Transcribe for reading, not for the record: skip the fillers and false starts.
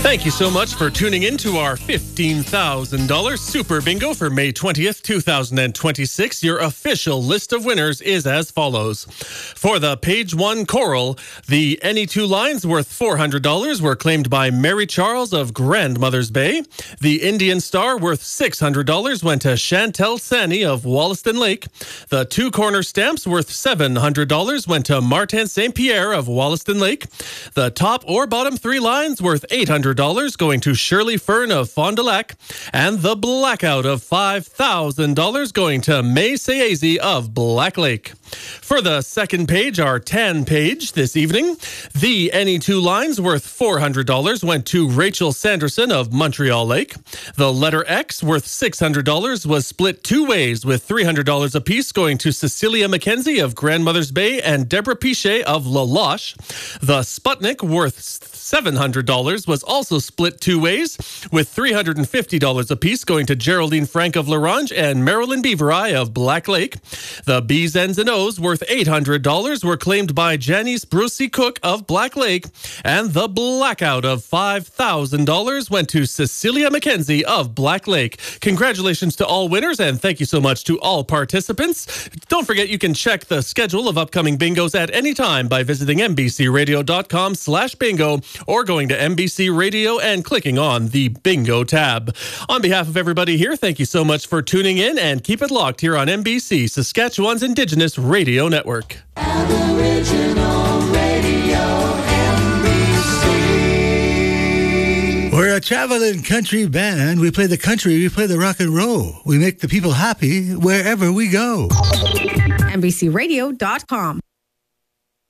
Thank you so much for tuning in to our $15,000 Super Bingo for May 20th, 2026. Your official list of winners is as follows. For the Page 1 Coral, the any two lines worth $400 were claimed by Mary Charles of Grandmother's Bay. The Indian Star worth $600 went to Chantel Sani of Wollaston Lake. The two corner stamps worth $700 went to Martin St. Pierre of Wollaston Lake. The top or bottom three lines worth $800 going to Shirley Fern of Fond du Lac, and the blackout of $5,000 going to May Sayazi of Black Lake. For the second page, our 10 page this evening, the any two lines worth $400 went to Rachel Sanderson of Montreal Lake. The letter X worth $600 was split two ways, with $300 apiece going to Cecilia McKenzie of Grandmother's Bay and Deborah Pichet of La Loche. The Sputnik worth $700 was also split two ways, with $350 apiece going to Geraldine Frank of Larange and Marilyn Beavery of Black Lake. The B's, N's, and O's worth $800 were claimed by Janice Brucey Cook of Black Lake, and the blackout of $5,000 went to Cecilia McKenzie of Black Lake. Congratulations to all winners, and thank you so much to all participants. Don't forget you can check the schedule of upcoming bingos at any time by visiting mbcradio.com/bingo or going to MBC Radio and clicking on the Bingo tab. On behalf of everybody here, thank you so much for tuning in, and keep it locked here on MBC, Saskatchewan's Indigenous Radio Network. Aboriginal Radio, MBC. We're a traveling country band. We play the country, we play the rock and roll. We make the people happy wherever we go. MBCRadio.com